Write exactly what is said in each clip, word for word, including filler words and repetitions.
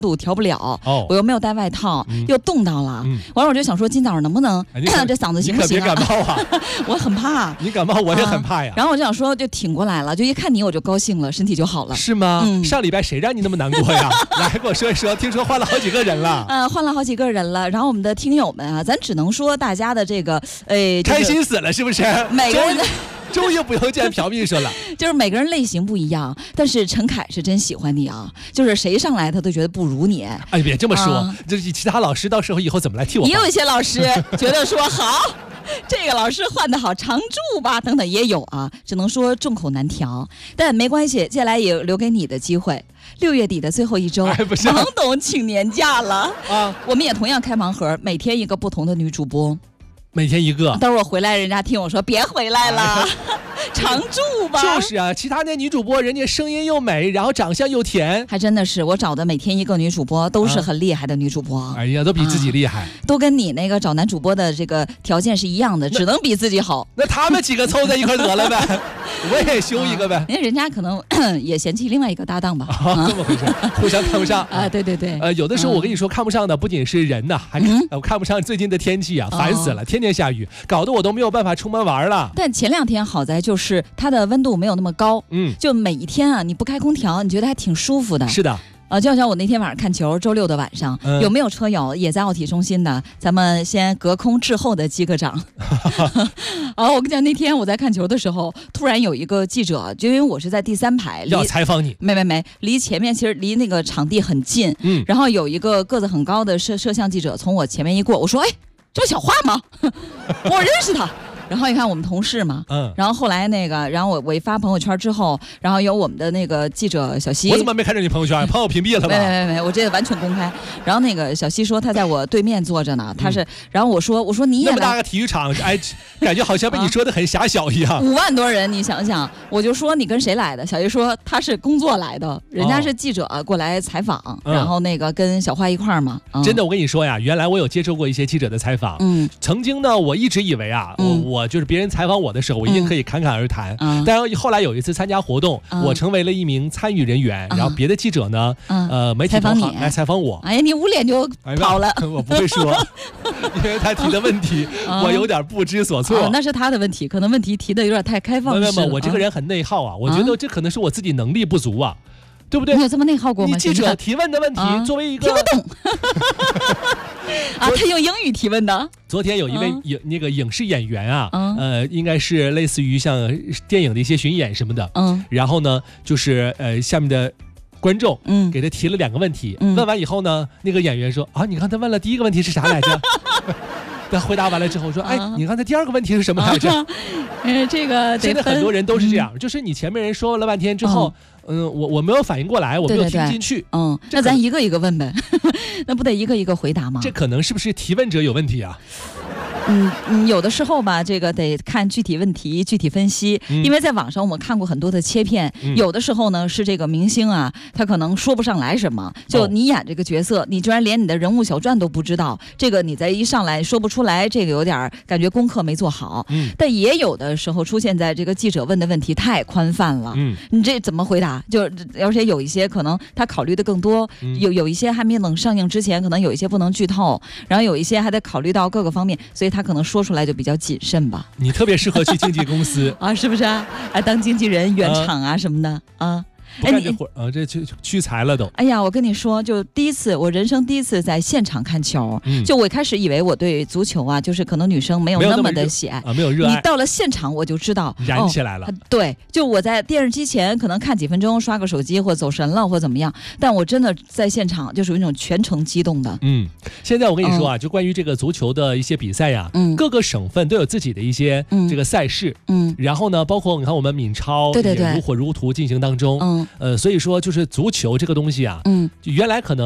度调不了， 哦， 我又没有带外套， 嗯、 又冻到了。嗯、完了我就想说，今早上能不能、哎、这嗓子行不行、啊？ 你可别感冒啊！ 我很怕。 你感冒我也很怕呀、 啊。然后我就想说，就挺过来了，就一看你我就高兴了，身体就好了。 是吗？嗯、上礼拜谁让你那么难过呀？来给我说一说，听说换了好几个人了。 呃，换了好几个人了。然后我们的听友们啊，咱只能说大家的这个，呃， 开心死了，是不是？ 每个人的。 终于不用见朴秘书了， 就是每个人类型不一样，但是陈凯是真喜欢你啊，就是谁上来他都觉得不如你。 哎，别这么说，啊、就是其他老师到时候以后怎么来替我？ 也有一些老师觉得说好，这个老师换得好，常驻吧，等等也有啊，只能说众口难调，但没关系，接下来也留给你的机会。六月底的最后一周， 哎、 王董请年假了啊， 我们也同样开盲盒，每天一个不同的女主播。 每天一个， 待会儿我回来，人家听我说别回来了，哎、常驻吧。 就是啊，其他那女主播人家声音又美，然后长相又甜， 还真的是我找的每天一个女主播都是很厉害的女主播。 啊、哎呀，都比自己厉害、啊， 都跟你那个找男主播的这个条件是一样的，只能比自己好。 那他们几个凑在一块得了呗，我也修一个呗。 因为、啊、人家可能也嫌弃另外一个搭档吧， 啊、这么回事，互相看不上啊。对对对， 呃，有的时候我跟你说看不上的不仅是人呐、啊，还、嗯、我看不上最近的天气啊，烦死了，哦、天天下雨，搞得我都没有办法出门玩了。 但前两天好在就是它的温度没有那么高，嗯，就每一天啊，你不开空调，你觉得还挺舒服的。 是的。 啊，就像我那天晚上看球，周六的晚上，嗯、有没有车友也在奥体中心的？咱们先隔空滞后的击个掌。啊，我跟你讲，那天我在看球的时候，突然有一个记者，就因为我是在第三排， 要采访你， 没没没，离前面其实离那个场地很近，嗯，然后有一个个子很高的摄摄像记者从我前面一过，我说，哎，这不小花吗？我认识他。然后一看我们同事嘛，嗯，然后后来那个，然后我我一发朋友圈之后，然后有我们的那个记者小西， 我怎么没看着你朋友圈？朋友屏蔽了吧？ 没没没没，我这个完全公开。然后那个小西说他在我对面坐着呢，他是，嗯、然后我说我说你也那么大个体育场，哎，感觉好像被你说的很狭小一样。 五万多人，你想想，我就说你跟谁来的？小西说他是工作来的，人家是记者过来采访，哦、然后那个跟小花一块儿嘛。 嗯、真的，我跟你说呀，原来我有接受过一些记者的采访，嗯，曾经呢，我一直以为啊，嗯、我我就是别人采访我的时候，我一定可以侃侃而谈。嗯、但是后来有一次参加活动，嗯、我成为了一名参与人员，嗯、然后别的记者呢，嗯、呃，媒体同行来采访我。 哎呀，你捂脸就跑了。 哎、我不会说，因为他提的问题，嗯、我有点不知所措、 啊。那是他的问题，可能问题提的有点太开放式了。 没有没有，我这个人很内耗啊，我觉得这可能是我自己能力不足啊。对不对？ 你有这么内耗过吗？ 你记者提问的问题，啊、作为一个听不懂啊，他用英语提问的。 昨天有一位影、嗯、那个影视演员啊，嗯、呃，应该是类似于像电影的一些巡演什么的，嗯，然后呢，就是呃下面的观众，嗯，给他提了两个问题，嗯、问完以后呢，那个演员说啊，你刚才问了第一个问题是啥来着？他回答完了之后说，哎，啊、你刚才第二个问题是什么来着？ 嗯、啊，这个现在很多人都是这样，嗯、就是你前面人说了半天之后。嗯嗯，我我没有反应过来，我没有听进去。 对对对嗯，那咱一个一个问呗，那不得一个一个回答吗？ 这可能是不是提问者有问题啊？ 嗯嗯，有的时候吧，这个得看具体问题具体分析，嗯、因为在网上我们看过很多的切片，嗯、有的时候呢是这个明星啊，他可能说不上来什么，就你演这个角色，哦、你居然连你的人物小传都不知道，这个你再一上来说不出来，这个有点感觉功课没做好。嗯，但也有的时候出现在这个记者问的问题太宽泛了，嗯，你这怎么回答？就而且有一些可能他考虑的更多，嗯、有有一些还没冷上映之前，可能有一些不能剧透，然后有一些还得考虑到各个方面，所以他可能说出来就比较谨慎吧。 你特别适合去经纪公司啊，是不是啊？啊，当经纪人、原厂啊什么的啊。 不干这活儿啊，这去屈才了都。 哎呀，我跟你说，就第一次，我人生第一次在现场看球，嗯、就我一开始以为我对足球啊，就是可能女生没有那么的喜爱啊，没有热爱。 你到了现场，我就知道燃起来了、 哦。对，就我在电视机前可能看几分钟，刷个手机或走神了或怎么样，但我真的在现场就属于那种全程激动的。 嗯，现在我跟你说啊，嗯、就关于这个足球的一些比赛呀、啊，嗯，各个省份都有自己的一些这个赛事，嗯，然后呢，包括你看我们闽超对对对， 也如火如荼进行当中，嗯，呃，所以说。就是足球这个东西啊，嗯，原来可能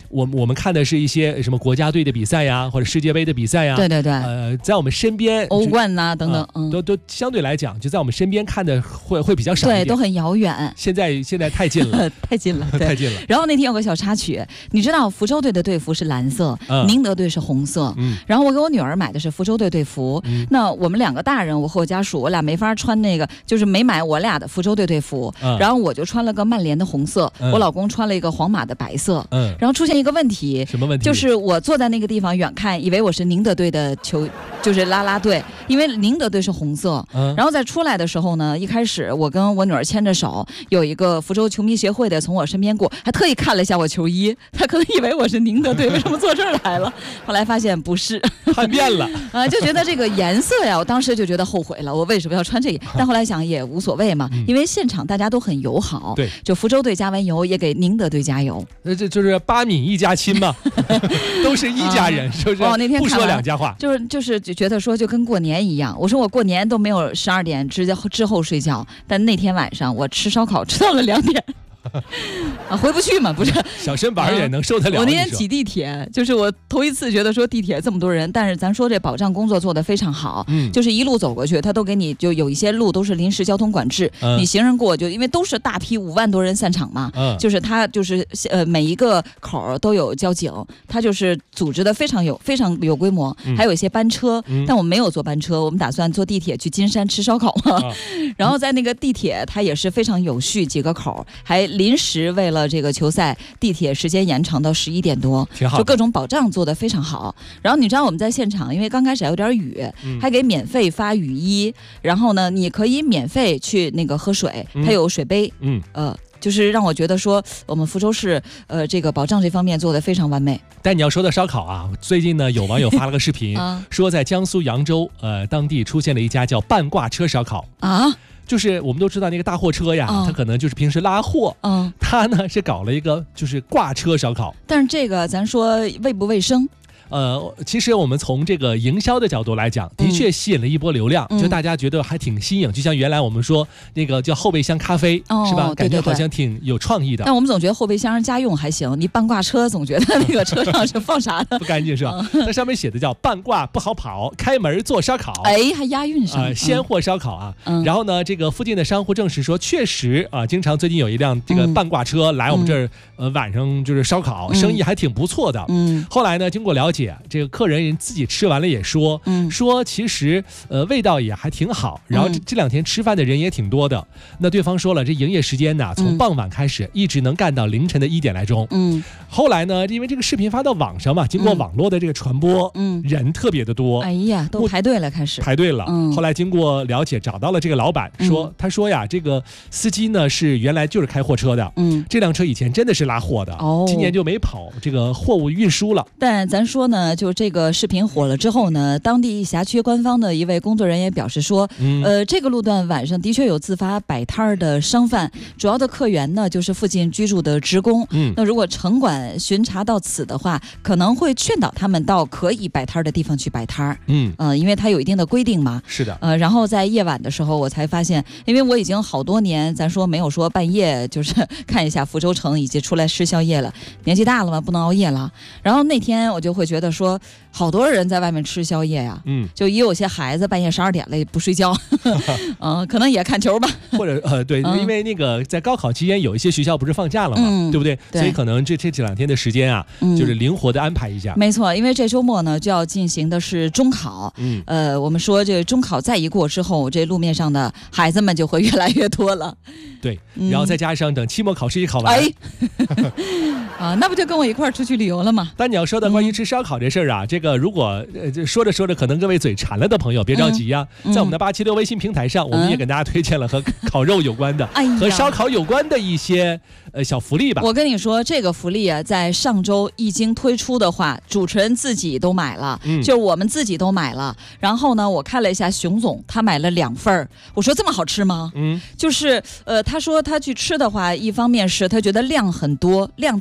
我我们看的是一些什么国家队的比赛呀，或者世界杯的比赛呀， 对对对， 呃，在我们身边欧冠呐、啊、等等、 呃，都都相对来讲，就在我们身边看的会会比较少一点， 对，都很遥远。 现在现在太近了， 太近了， 太近了。 然后那天有个小插曲，你知道福州队的队服是蓝色，嗯、宁德队是红色，嗯，然后我给我女儿买的是福州队队服，嗯、那我们两个大人，我和我家属，我俩没法穿那个，就是没买我俩的福州队队服，嗯、然后我就穿了个曼联的红色，嗯、我老公穿了一个皇马的白色，嗯，然后出现一个问题， 什么问题？ 就是我坐在那个地方远看，以为我是宁德队的球，就是啦啦队，因为宁德队是红色，嗯，然后在出来的时候呢，一开始我跟我女儿牵着手，有一个福州球迷协会的从我身边过，还特意看了一下我球衣，他可能以为我是宁德队，为什么坐这儿来了？后来发现不是， 叛变了啊，就觉得这个颜色呀，我当时就觉得后悔了，我为什么要穿这个？但后来想也无所谓嘛，嗯、因为现场大家都很友好， 对， 就福州队加完油也给宁德队加油， 那这就是八闽一家亲嘛，都是一家人，是不是？ 哦，那天不说两家话， 就是就是觉得说就跟过年一样。我说我过年都没有十二点之之后睡觉，但那天晚上我吃烧烤吃到了两点。啊，回不去嘛，不是小身板也能受得了、啊。 我那天挤地铁，就是我头一次觉得说地铁这么多人，但是咱说这保障工作做得非常好，嗯，就是一路走过去，他都给你就有一些路都是临时交通管制，嗯、你行人过就因为都是大批五万多人散场嘛，嗯，就是他就是呃每一个口都有交警，他就是组织的非常有非常有规模，嗯、还有一些班车，嗯、但我们没有坐班车，我们打算坐地铁去金山吃烧烤嘛，嗯、然后在那个地铁它也是非常有序，几个口还。临时为了这个球赛，地铁时间延长到十一点多， 挺好， 就各种保障做得非常好。然后你知道我们在现场，因为刚开始还有点雨，嗯、还给免费发雨衣，然后呢，你可以免费去那个喝水，它有水杯，嗯，呃。就是让我觉得说，我们福州市呃这个保障这方面做得非常完美。 但你要说到烧烤啊，最近呢有网友发了个视频，啊、说在江苏扬州呃当地出现了一家叫半挂车烧烤啊。就是我们都知道那个大货车呀，它、嗯、可能就是平时拉货，嗯，它呢是搞了一个就是挂车烧烤。 但是这个咱说卫不卫生？ 呃，其实我们从这个营销的角度来讲，的确吸引了一波流量，嗯、就大家觉得还挺新颖。就像原来我们说那个叫后备箱咖啡，哦、是吧？感觉好像挺有创意的。 但我们总觉得后备箱家用还行，你半挂车总觉得那个车上是放啥的不干净是吧？那、嗯、上面写的叫半挂不好跑，开门做烧烤。 哎，还押韵上。 呃，鲜货烧烤啊。嗯、然后呢，这个附近的商户证实说，确实啊，经常最近有一辆这个半挂车来我们这儿，嗯、呃，晚上就是烧烤，嗯、生意还挺不错的。嗯。后来呢，经过了解，这个客人。人自己吃完了也说，嗯、说其实呃味道也还挺好，然后这、嗯、这两天吃饭的人也挺多的。那对方说了，这营业时间呢，从傍晚开始、嗯、一直能干到凌晨的一点来钟。嗯，后来呢，因为这个视频发到网上嘛，经过网络的这个传播，嗯，人特别的多， 哎呀，都排队了，开始排队了。嗯，后来经过了解，找到了这个老板，说、嗯、他说呀，这个司机呢是原来就是开货车的，嗯，这辆车以前真的是拉货的，哦，今年就没跑这个货物运输了。 但咱说呢，就这个。视频火了之后呢，当地辖区官方的一位工作人员表示说，嗯、呃，这个路段晚上的确有自发摆摊儿的商贩，主要的客源呢就是附近居住的职工。嗯，那如果城管巡查到此的话，可能会劝导他们到可以摆摊儿的地方去摆摊儿。嗯，呃，因为它有一定的规定嘛。 是的。 呃，然后在夜晚的时候，我才发现，因为我已经好多年，咱说没有说半夜就是看一下福州城以及出来吃宵夜了，年纪大了嘛，不能熬夜了。然后那天我就会觉得说。好多人在外面吃宵夜呀，嗯，就也有些孩子半夜十二点了也不睡觉，嗯、呃，可能也看球吧， 或者呃对，嗯、因为那个在高考期间有一些学校不是放假了嘛，嗯、对不对？对，所以可能这这这两天的时间啊，嗯、就是灵活的安排一下。 没错，因为这周末呢就要进行的是中考，嗯，呃，我们说这中考再一过之后，这路面上的孩子们就会越来越多了。 对，然后再加上等期末考试一考完，哎， 啊，那不就跟我一块儿出去旅游了吗？ 但你要说到关于吃烧烤这事儿啊，嗯、这个如果呃说着说着，可能各位嘴馋了的朋友，别着急呀、啊，嗯、在我们的八七六微信平台上，嗯、我们也给大家推荐了和烤肉有关的、哎、和烧烤有关的一些呃小福利吧。 我跟你说，这个福利啊，在上周一经推出的话，主持人自己都买了，嗯、就是我们自己都买了。然后呢，我看了一下熊总，他买了两份儿。我说这么好吃吗？嗯，就是呃，他说他去吃的话，一方面是他觉得量很多，量大。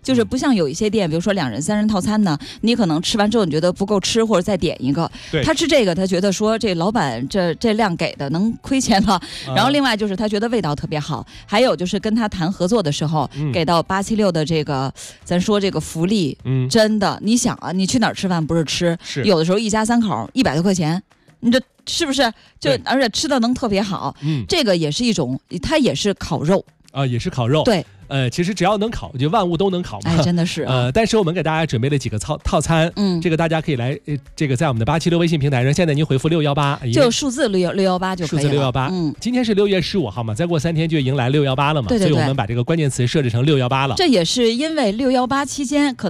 就是不像有一些店，比如说两人、三人套餐呢，你可能吃完之后你觉得不够吃，或者再点一个。他吃这个，他觉得说这老板这这量给的能亏钱了。嗯、然后另外就是他觉得味道特别好，还有就是跟他谈合作的时候，嗯、给到八七六的这个，咱说这个福利，嗯，真的，你想啊，你去哪儿吃饭不是吃， 是有的时候一家三口一百多块钱。你这是不是就而且吃的能特别好？嗯，这个也是一种，它也是烤肉啊，也是烤肉。 对， 呃，其实只要能烤，就万物都能烤嘛。 哎，真的是、啊。 呃，但是我们给大家准备了几个套套餐，嗯，这个大家可以来，呃、这个在我们的八七六微信平台上，现在您回复六幺八， 就数字六六幺八就可以了。 数字六幺八，嗯，今天是六月十五号嘛，再过三天就迎来六幺八了嘛， 对对对， 所以我们把这个关键词设置成六幺八了。 这也是因为六幺八期间可。